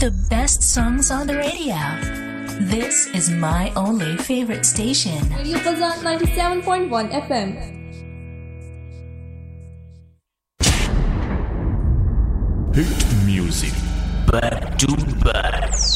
the best songs on the radio. This is my only favorite station. Radio Fazan 97.1 FM. Hit music back to back.